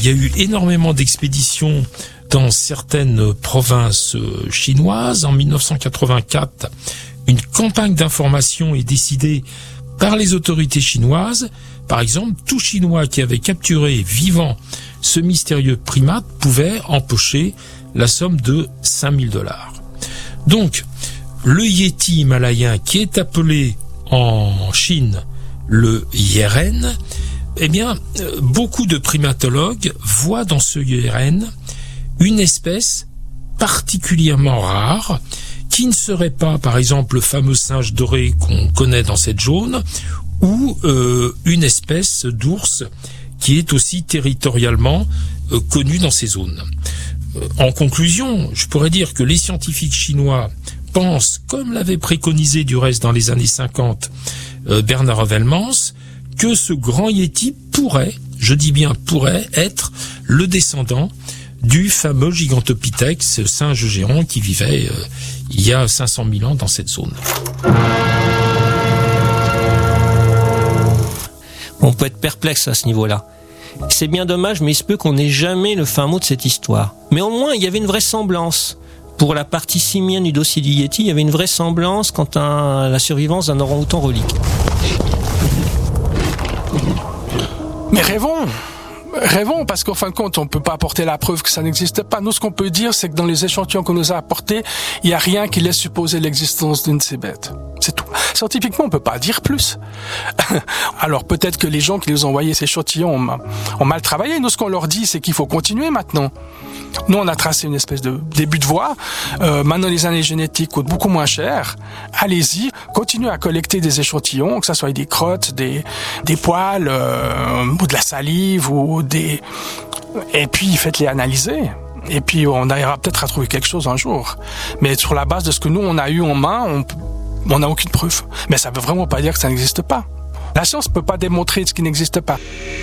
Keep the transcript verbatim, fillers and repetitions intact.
il y a eu énormément d'expéditions dans certaines provinces chinoises. En mille neuf cent quatre-vingt-quatre, une campagne d'information est décidée par les autorités chinoises. Par exemple, tout Chinois qui avait capturé vivant ce mystérieux primate pouvait empocher la somme de cinq mille dollars. Donc, le yéti himalayen, qui est appelé en Chine le yeren, eh bien, beaucoup de primatologues voient dans ce yeren une espèce particulièrement rare, qui ne serait pas, par exemple, le fameux singe doré qu'on connaît dans cette zone, ou euh, une espèce d'ours qui est aussi territorialement euh, connue dans ces zones. Euh, en conclusion, je pourrais dire que les scientifiques chinois pensent, comme l'avait préconisé du reste dans les années cinquante euh, Bernard Heuvelmans, que ce grand yéti pourrait, je dis bien pourrait, être le descendant du fameux Gigantopithèque, ce singe géant qui vivait euh, il y a cinq cent mille ans dans cette zone. On peut être perplexe à ce niveau-là. C'est bien dommage, mais il se peut qu'on n'ait jamais le fin mot de cette histoire. Mais au moins, il y avait une vraisemblance. Pour la partie simienne du dossier du Yéti, il y avait une vraisemblance quant à la survivance d'un orang-outan relique. Mais rêvons Rêvons, parce qu'en fin de compte, on ne peut pas apporter la preuve que ça n'existe pas. Nous, ce qu'on peut dire, c'est que dans les échantillons qu'on nous a apportés, il n'y a rien qui laisse supposer l'existence d'une de ces bêtes. C'est tout. Scientifiquement, on peut pas dire plus. Alors peut-être que les gens qui nous ont envoyé ces échantillons ont, ont mal travaillé. Nous, ce qu'on leur dit, c'est qu'il faut continuer maintenant. Nous, on a tracé une espèce de début de voie. Euh, maintenant, les analyses génétiques coûtent beaucoup moins cher. Allez-y, continuez à collecter des échantillons, que ça soit des crottes, des, des poils, euh, ou de la salive, ou des... Et puis, faites-les analyser. Et puis, on arrivera peut-être à trouver quelque chose un jour. Mais sur la base de ce que nous, on a eu en main, on on n'a aucune preuve. Mais ça veut vraiment pas dire que ça n'existe pas. La science ne peut pas démontrer ce qui n'existe pas.